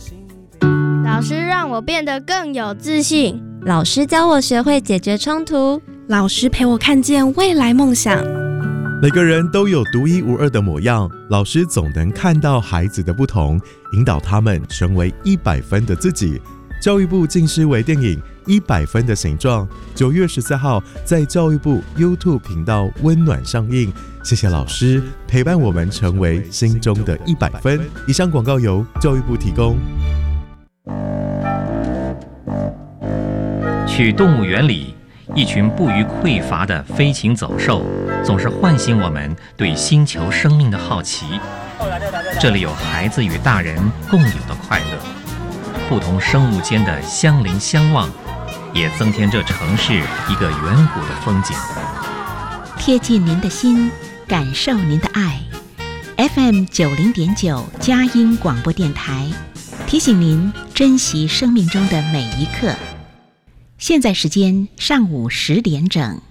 老师让我变得更有自信， 老师教我学会解决冲突， 老师陪我看见未来梦想。 每个人都有独一无二的模样，老师总能看到孩子的不同，引导他们成为100分的自己。教育部近视微电影《100分的形状》9月14号在教育部 YouTube 频道温暖上映。谢谢老师陪伴我们成为心中的100分。以上广告由教育部提供。 去动物园里，一群不虞匮乏的飞禽走兽总是唤醒我们对星球生命的好奇。这里有孩子与大人共有的快乐，不同生物间的相邻相望，也增添这城市一个远古的风景。 贴近您的心，感受您的爱。FM 90.9佳音广播电台提醒您珍惜生命中的每一刻。现在时间上午10点整。